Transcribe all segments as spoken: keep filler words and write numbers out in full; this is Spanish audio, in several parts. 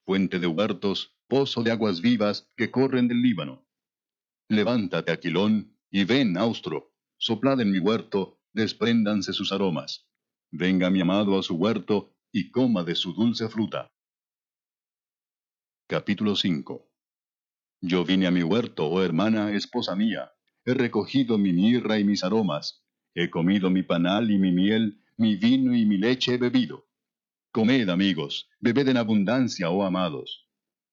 fuente de huertos, pozo de aguas vivas que corren del Líbano. Levántate, Aquilón, y ven, Austro, soplad en mi huerto, despréndanse sus aromas. Venga mi amado a su huerto, y coma de su dulce fruta. Capítulo cinco. Yo vine a mi huerto, oh hermana, esposa mía. He recogido mi mirra y mis aromas. He comido mi panal y mi miel, mi vino y mi leche he bebido. Comed, amigos, bebed en abundancia, oh amados.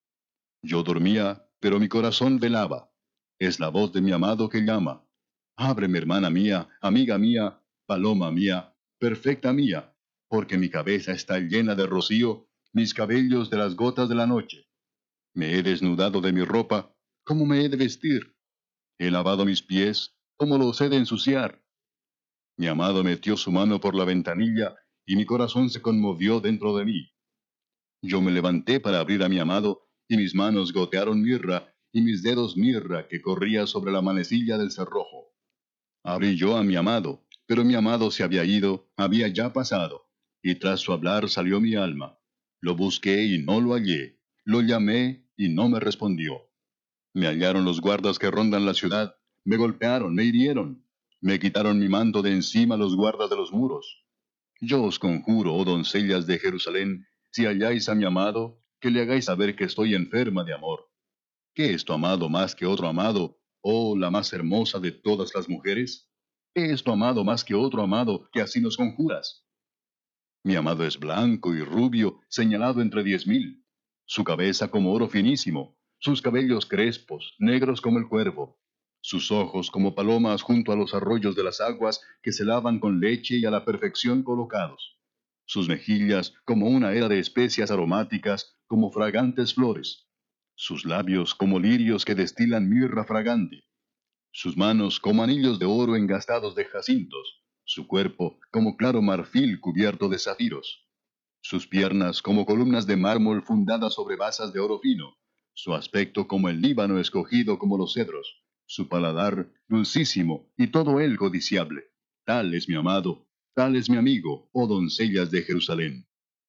Yo dormía, pero mi corazón velaba. Es la voz de mi amado que llama. Ábreme, hermana mía, amiga mía, paloma mía, perfecta mía, porque mi cabeza está llena de rocío, mis cabellos de las gotas de la noche. Me he desnudado de mi ropa, ¿cómo me he de vestir? He lavado mis pies, ¿cómo los he de ensuciar? Mi amado metió su mano por la ventanilla, y mi corazón se conmovió dentro de mí. Yo me levanté para abrir a mi amado, y mis manos gotearon mirra, y mis dedos mirra que corría sobre la manecilla del cerrojo. Abrí yo a mi amado, pero mi amado se había ido, había ya pasado, y tras su hablar salió mi alma. Lo busqué y no lo hallé, lo llamé y no me respondió. Me hallaron los guardas que rondan la ciudad, me golpearon, me hirieron, me quitaron mi manto de encima los guardas de los muros. Yo os conjuro, oh doncellas de Jerusalén, si halláis a mi amado, que le hagáis saber que estoy enferma de amor. ¿Qué es tu amado más que otro amado, oh la más hermosa de todas las mujeres? ¿Qué es tu amado más que otro amado, que así nos conjuras? Mi amado es blanco y rubio, señalado entre diez mil. Su cabeza como oro finísimo, sus cabellos crespos, negros como el cuervo. Sus ojos como palomas junto a los arroyos de las aguas que se lavan con leche y a la perfección colocados. Sus mejillas como una era de especias aromáticas, como fragantes flores. Sus labios como lirios que destilan mirra fragante. Sus manos como anillos de oro engastados de jacintos, su cuerpo como claro marfil cubierto de zafiros, sus piernas como columnas de mármol fundadas sobre basas de oro fino, su aspecto como el Líbano escogido como los cedros, su paladar dulcísimo y todo él codiciable. Tal es mi amado, tal es mi amigo, oh doncellas de Jerusalén.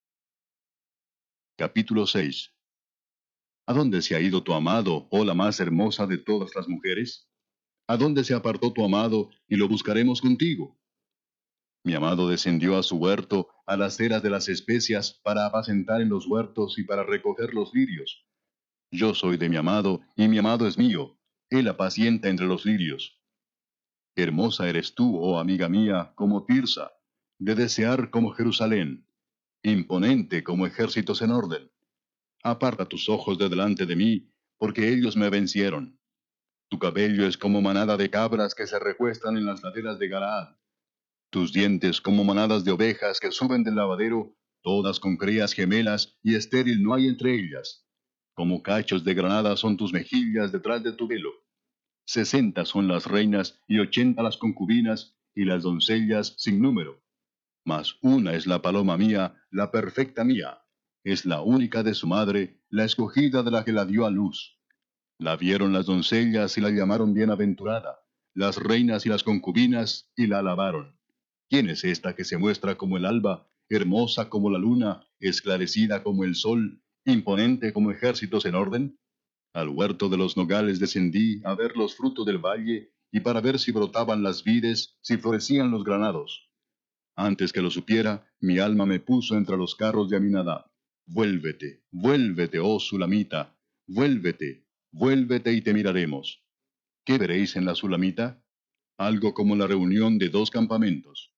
Capítulo seis. ¿A dónde se ha ido tu amado, oh la más hermosa de todas las mujeres? ¿A dónde se apartó tu amado, y lo buscaremos contigo? Mi amado descendió a su huerto, a las eras de las especias, para apacentar en los huertos y para recoger los lirios. Yo soy de mi amado, y mi amado es mío. Él apacienta entre los lirios. Hermosa eres tú, oh amiga mía, como Tirsa, de desear como Jerusalén, imponente como ejércitos en orden. Aparta tus ojos de delante de mí, porque ellos me vencieron. Tu cabello es como manada de cabras que se recuestan en las laderas de Galaad. Tus dientes como manadas de ovejas que suben del lavadero, todas con crías gemelas, y estéril no hay entre ellas. Como cachos de granada son tus mejillas detrás de tu velo. Sesenta son las reinas, y ochenta las concubinas, y las doncellas sin número. Mas una es la paloma mía, la perfecta mía. Es la única de su madre, la escogida de la que la dio a luz. La vieron las doncellas y la llamaron bienaventurada, las reinas y las concubinas, y la alabaron. ¿Quién es esta que se muestra como el alba, hermosa como la luna, esclarecida como el sol, imponente como ejércitos en orden? Al huerto de los nogales descendí a ver los frutos del valle, y para ver si brotaban las vides, si florecían los granados. Antes que lo supiera, mi alma me puso entre los carros de Aminadab. Vuélvete, vuélvete, oh Sulamita, vuélvete, vuélvete y te miraremos. ¿Qué veréis en la Sulamita? Algo como la reunión de dos campamentos.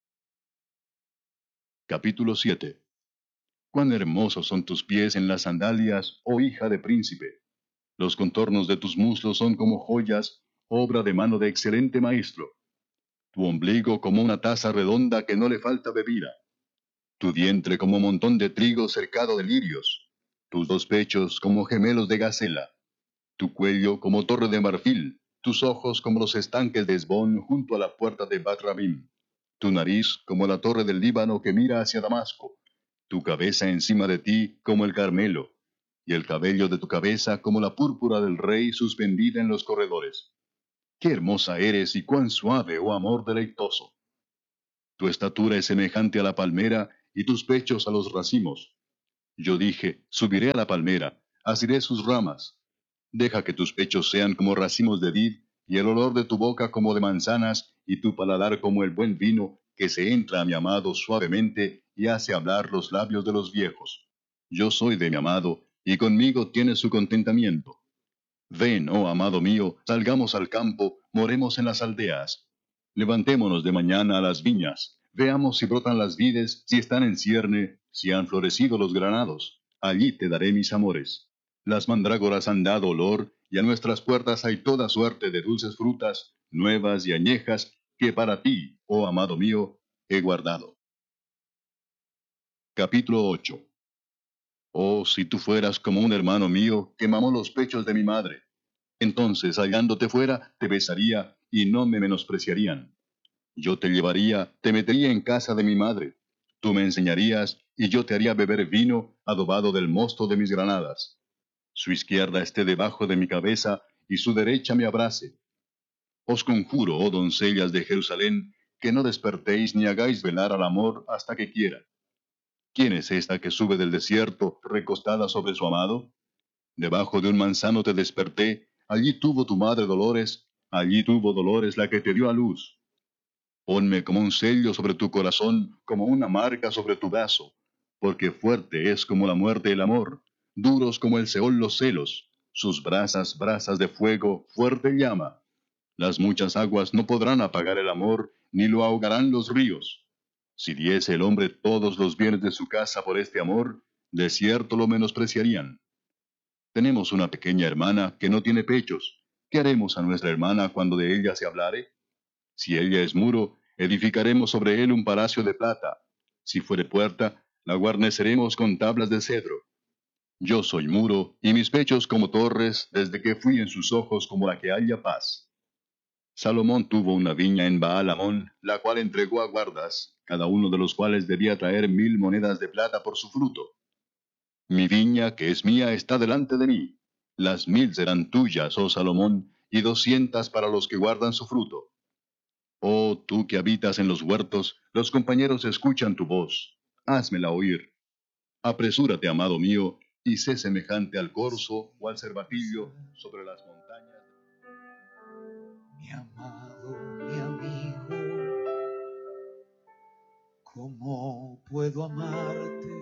Capítulo siete. Cuán hermosos son tus pies en las sandalias, oh hija de príncipe. Los contornos de tus muslos son como joyas, obra de mano de excelente maestro. Tu ombligo como una taza redonda que no le falta bebida. Tu vientre como montón de trigo cercado de lirios. Tus dos pechos como gemelos de gacela. Tu cuello como torre de marfil. Tus ojos como los estanques de Esbón junto a la puerta de Bat-Rabim. Tu nariz como la torre del Líbano que mira hacia Damasco. Tu cabeza encima de ti como el Carmelo, y el cabello de tu cabeza como la púrpura del rey suspendida en los corredores. Qué hermosa eres y cuán suave, oh amor deleitoso. Tu estatura es semejante a la palmera, y tus pechos a los racimos. Yo dije, subiré a la palmera, asiré sus ramas. Deja que tus pechos sean como racimos de vid, y el olor de tu boca como de manzanas, y tu paladar como el buen vino, que se entra a mi amado suavemente y hace hablar los labios de los viejos. Yo soy de mi amado, y conmigo tiene su contentamiento. Ven, oh amado mío, salgamos al campo, moremos en las aldeas. Levantémonos de mañana a las viñas, veamos si brotan las vides, si están en cierne, si han florecido los granados. Allí te daré mis amores. Las mandrágoras han dado olor, y a nuestras puertas hay toda suerte de dulces frutas, nuevas y añejas, que para ti, oh amado mío, he guardado. Capítulo ocho. Oh, si tú fueras como un hermano mío, que mamó los pechos de mi madre. Entonces, hallándote fuera, te besaría, y no me menospreciarían. Yo te llevaría, te metería en casa de mi madre. Tú me enseñarías, y yo te haría beber vino, adobado del mosto de mis granadas. Su izquierda esté debajo de mi cabeza, y su derecha me abrace. Os conjuro, oh doncellas de Jerusalén, que no despertéis ni hagáis velar al amor hasta que quiera. ¿Quién es esta que sube del desierto, recostada sobre su amado? Debajo de un manzano te desperté, allí tuvo tu madre dolores, allí tuvo dolores la que te dio a luz. Ponme como un sello sobre tu corazón, como una marca sobre tu brazo, porque fuerte es como la muerte el amor, duros como el Seol los celos, sus brasas, brasas de fuego, fuerte llama. Las muchas aguas no podrán apagar el amor, ni lo ahogarán los ríos. Si diese el hombre todos los bienes de su casa por este amor, de cierto lo menospreciarían. Tenemos una pequeña hermana que no tiene pechos. ¿Qué haremos a nuestra hermana cuando de ella se hablare? Si ella es muro, edificaremos sobre él un palacio de plata. Si fuere puerta, la guarneceremos con tablas de cedro. Yo soy muro, y mis pechos como torres, desde que fui en sus ojos como la que halla paz. Salomón tuvo una viña en Baal-Amón, la cual entregó a guardas, cada uno de los cuales debía traer mil monedas de plata por su fruto. Mi viña, que es mía, está delante de mí. Las mil serán tuyas, oh Salomón, y doscientas para los que guardan su fruto. Oh tú que habitas en los huertos, los compañeros escuchan tu voz. Házmela oír. Apresúrate, amado mío, y sé semejante al corzo o al cervatillo sobre las montañas. Mi amado, mi amigo, ¿cómo puedo amarte?